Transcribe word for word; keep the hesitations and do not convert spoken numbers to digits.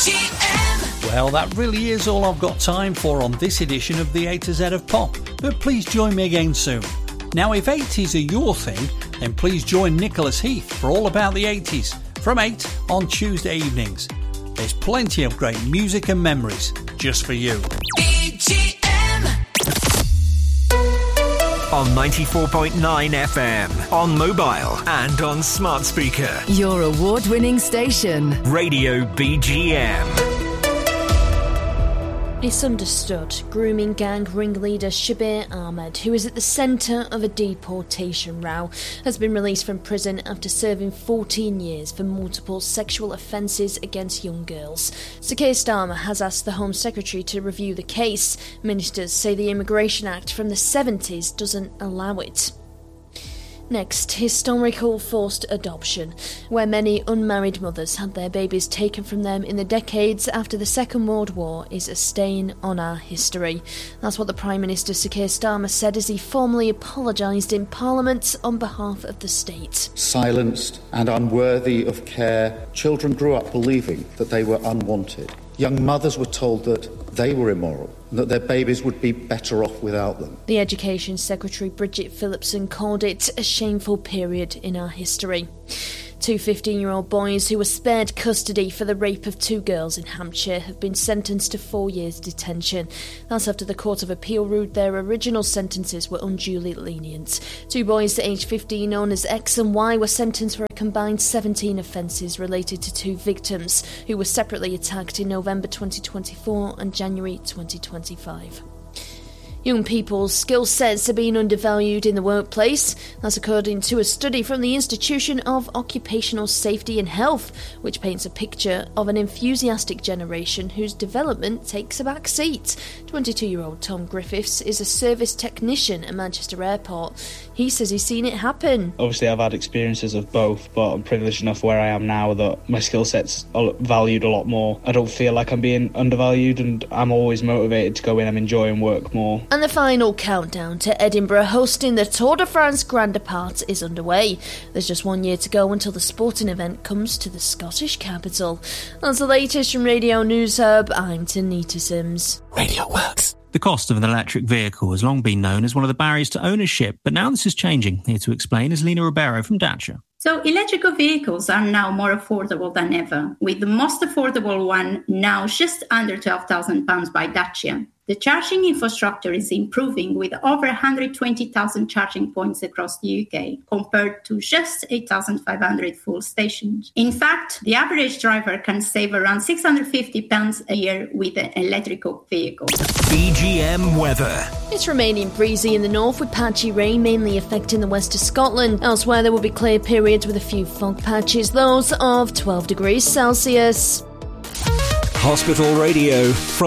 G M. Well, that really is all I've got time for on this edition of the A to Z of Pop, but please join me again soon. Now, if eighties are your thing, then please join Nicholas Heath for All About the eighties from eight on Tuesday evenings. There's plenty of great music and memories just for you. B G M. On ninety-four point nine F M, on mobile and on smart speaker. Your award-winning station. Radio B G M. Misunderstood. Grooming gang ringleader Shabir Ahmed, who is at the centre of a deportation row, has been released from prison after serving fourteen years for multiple sexual offences against young girls. Sir Keir Starmer has asked the Home Secretary to review the case. Ministers say the Immigration Act from the seventies doesn't allow it. Next, historical forced adoption, where many unmarried mothers had their babies taken from them in the decades after the Second World War, is a stain on our history. That's what the Prime Minister Sir Keir Starmer said as he formally apologised in Parliament on behalf of the state. Silenced and unworthy of care, children grew up believing that they were unwanted. Young mothers were told that they were immoral and that their babies would be better off without them. The Education Secretary Bridget Phillipson called it a shameful period in our history. Two fifteen-year-old boys who were spared custody for the rape of two girls in Hampshire have been sentenced to four years detention. That's after the Court of Appeal ruled their original sentences were unduly lenient. Two boys aged fifteen, known as X and Y, were sentenced for a combined seventeen offences related to two victims who were separately attacked in November twenty twenty-four and January twenty twenty-five. Young people's skill sets are being undervalued in the workplace. That's according to a study from the Institution of Occupational Safety and Health, which paints a picture of an enthusiastic generation whose development takes a back seat. twenty-two-year-old Tom Griffiths is a service technician at Manchester Airport. He says he's seen it happen. Obviously, I've had experiences of both, but I'm privileged enough where I am now that my skill set's valued a lot more. I don't feel like I'm being undervalued, and I'm always motivated to go in and enjoy and work more. And the final countdown to Edinburgh hosting the Tour de France Grand Depart is underway. There's just one year to go until the sporting event comes to the Scottish capital. That's the latest from Radio News Hub. I'm Tanita Sims. Radio Works. The cost of an electric vehicle has long been known as one of the barriers to ownership, but now this is changing. Here to explain is Lena Ribeiro from Dacia. So electrical vehicles are now more affordable than ever, with the most affordable one now just under twelve thousand pounds by Dacia. The charging infrastructure is improving with over one hundred twenty thousand charging points across the U K, compared to just eight thousand five hundred full stations. In fact, the average driver can save around six hundred fifty pounds a year with an electrical vehicle. B G M weather. It's remaining breezy in the north with patchy rain mainly affecting the west of Scotland. Elsewhere there will be clear periods with a few fog patches, lows of twelve degrees Celsius. Hospital Radio from